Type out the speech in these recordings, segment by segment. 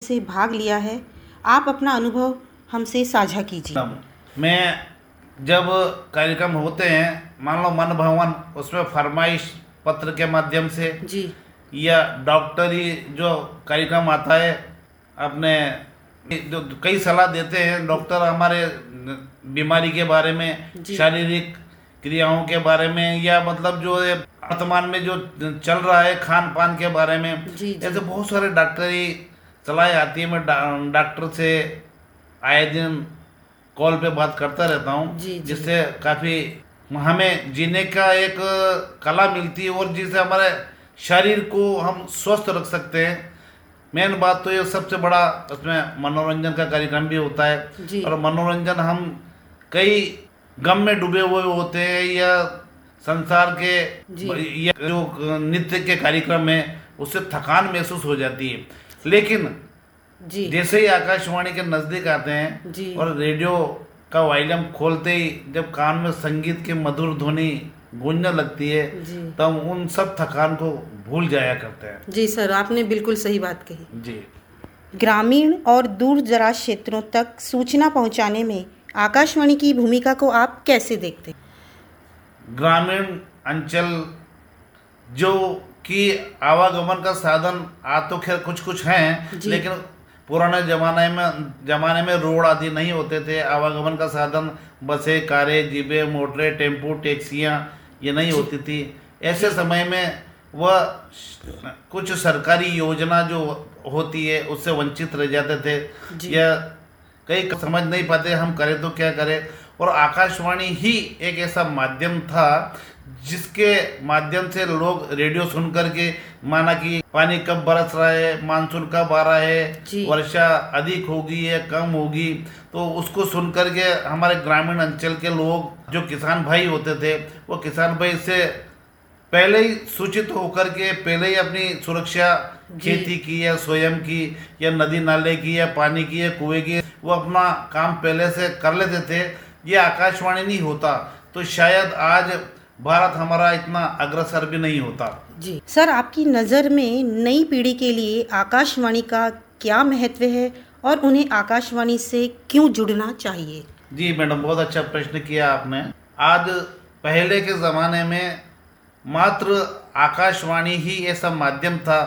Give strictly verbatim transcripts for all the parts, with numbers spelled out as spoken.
से भाग लिया है। आप अपना अनुभव हमसे साझा कीजिए। मैं जब कार्यक्रम होते हैं, मान लो मन भवन, उसमें फरमाइश पत्र के माध्यम से जी, या डॉक्टरी जो कार्यक्रम आता है, अपने जो कई सलाह देते हैं डॉक्टर हमारे बीमारी के बारे में, शारीरिक क्रियाओं के बारे में, या मतलब जो वर्तमान में जो चल रहा है खान पान के बारे में, ऐसे बहुत सारे डॉक्टरी सलाह आती है। मैं डॉक्टर से आए दिन कॉल पे बात करता रहता हूँ, जिससे काफ़ी हमें जीने का एक कला मिलती है और जिससे हमारे शरीर को हम स्वस्थ रख सकते हैं। मेन बात तो ये सबसे बड़ा उसमें मनोरंजन का कार्यक्रम भी होता है, और मनोरंजन हम कई गम में डूबे हुए होते हैं या संसार के या जो नृत्य के कार्यक्रम है उससे थकान महसूस हो जाती है। लेकिन जी, जैसे ही आकाशवाणी के नजदीक आते हैं और रेडियो का वॉल्यूम खोलते ही जब कान में संगीत की मधुर ध्वनि गूंजने लगती है, तब तो उन सब थकान को भूल जाया करते हैं। जी सर, आपने बिल्कुल सही बात कही। जी, ग्रामीण और दूर दराज क्षेत्रों तक सूचना पहुंचाने में आकाशवाणी की भूमिका को आप कैसे देखते हैं? ग्रामीण अंचल जो कि आवागमन का साधन आ तो खैर कुछ कुछ हैं, लेकिन पुराने जमाने में जमाने में रोड आदि नहीं होते थे। आवागमन का साधन बसें, कारें, जीपें, मोटरें, टेम्पो, टैक्सियाँ ये नहीं होती थी। ऐसे समय में वह कुछ सरकारी योजना जो होती है उससे वंचित रह जाते थे, या कई समझ नहीं पाते हम करें तो क्या करें। और आकाशवाणी ही एक ऐसा माध्यम था जिसके माध्यम से लोग रेडियो सुन करके, माना कि पानी कब बरस रहा है, मानसून कब आ रहा है, वर्षा अधिक होगी या कम होगी, तो उसको सुन करके हमारे ग्रामीण अंचल के लोग जो किसान भाई होते थे वो किसान भाई से पहले ही सूचित होकर के पहले ही अपनी सुरक्षा खेती की या स्वयं की या नदी नाले की या पानी की या कुएं की, वो अपना काम पहले से कर लेते थे। ये आकाशवाणी नहीं होता तो शायद आज भारत हमारा इतना अग्रसर भी नहीं होता। जी सर, आपकी नज़र में नई पीढ़ी के लिए आकाशवाणी का क्या महत्व है और उन्हें आकाशवाणी से क्यों जुड़ना चाहिए? जी मैडम, बहुत अच्छा प्रश्न किया आपने। आज पहले के ज़माने में मात्र आकाशवाणी ही ऐसा माध्यम था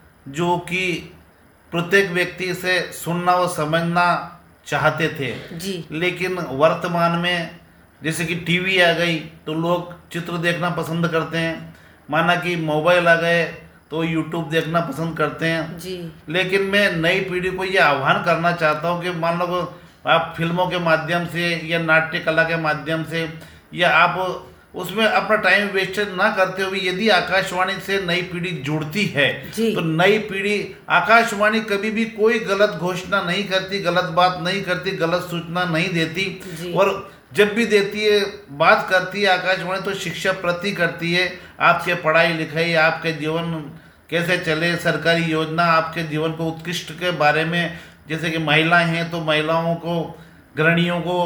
जो कि प्रत्येक व्यक्ति से सुनना व समझना चाहते थे जी। लेकिन वर्तमान में जैसे कि टीवी आ गई तो लोग चित्र देखना पसंद करते हैं, माना कि मोबाइल आ गए तो यूट्यूब देखना पसंद करते हैं जी। लेकिन मैं नई पीढ़ी को ये आह्वान करना चाहता हूँ कि मान लो आप फिल्मों के माध्यम से या नाट्य कला के माध्यम से या आप उसमें अपना टाइम वेस्ट ना करते हुए यदि आकाशवाणी से नई पीढ़ी जुड़ती है तो नई पीढ़ी, आकाशवाणी कभी भी कोई गलत घोषणा नहीं करती, गलत बात नहीं करती, गलत सूचना नहीं देती, और जब भी देती है बात करती है आकाशवाणी तो शिक्षा प्रति करती है। आपके पढ़ाई लिखाई, आपके जीवन कैसे चले, सरकारी योजना, आपके जीवन को उत्कृष्ट के बारे में, जैसे कि महिलाएं हैं तो महिलाओं को, गृहिणियों को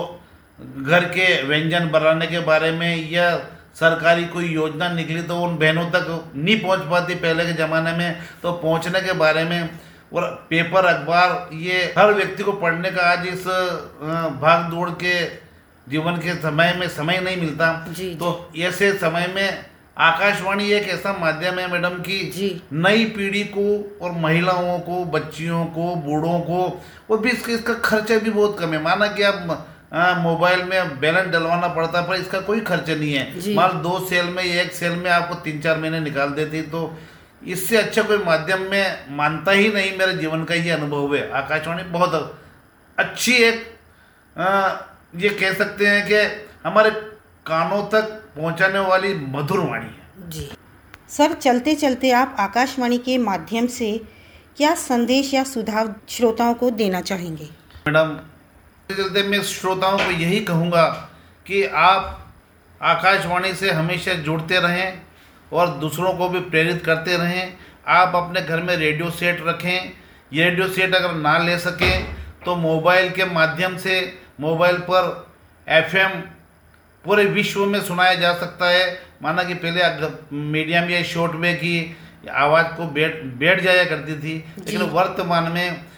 घर के व्यंजन बनाने के बारे में, या सरकारी कोई योजना निकली तो उन बहनों तक नहीं पहुंच पाती पहले के ज़माने में, तो पहुंचने के बारे में। और पेपर, अखबार, ये हर व्यक्ति को पढ़ने का आज इस भाग दौड़ के जीवन के समय में समय नहीं मिलता जी, तो ऐसे समय में आकाशवाणी एक ऐसा माध्यम है मैडम कि नई पीढ़ी को और महिलाओं को, बच्चियों को, बूढ़ों को, और भी इसका इसका खर्चा भी बहुत कम है। माना कि आप मोबाइल में बैलेंस डलवाना पड़ता पर इसका कोई खर्चा नहीं है। मान दो सेल में, एक सेल में आपको तीन चार महीने निकाल देती, तो इससे अच्छा कोई माध्यम में मानता ही नहीं। मेरे जीवन का ये अनुभव है। आकाशवाणी बहुत अच्छी एक आ, ये कह सकते हैं कि हमारे कानों तक पहुंचाने वाली मधुर वाणी है जी। सर, चलते चलते आप आकाशवाणी के माध्यम से क्या संदेश या सुझाव श्रोताओं को देना चाहेंगे? मैडम, चलते मैं श्रोताओं को यही कहूँगा कि आप आकाशवाणी से हमेशा जुड़ते रहें और दूसरों को भी प्रेरित करते रहें। आप अपने घर में रेडियो सेट रखें। ये रेडियो सेट अगर ना ले सकें तो मोबाइल के माध्यम से, मोबाइल पर एफएम पूरे विश्व में सुनाया जा सकता है। माना कि पहले मीडियम या शॉर्ट वेव की आवाज़ को बैठ बैठ जाया करती थी, लेकिन वर्तमान में